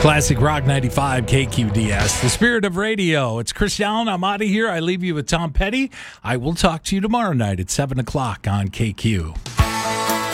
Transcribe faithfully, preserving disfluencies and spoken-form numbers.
Classic Rock ninety-five K Q D S, the spirit of radio. It's Chris Allen. I'm out of here. I leave you with Tom Petty. I will talk to you tomorrow night at seven o'clock on K Q.